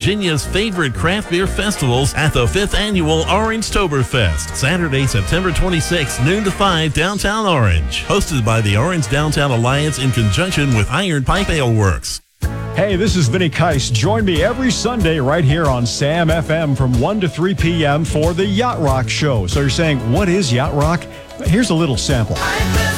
Virginia's favorite craft beer festivals at the 5th Annual Orangetoberfest, Saturday, September 26, noon to 5, downtown Orange. Hosted by the Orange Downtown Alliance in conjunction with Iron Pipe Ale Works. Hey, this is Vinny Keiss. Join me every Sunday right here on Sam FM from 1 to 3 p.m. for the Yacht Rock Show. So you're saying, what is Yacht Rock? Here's a little sample.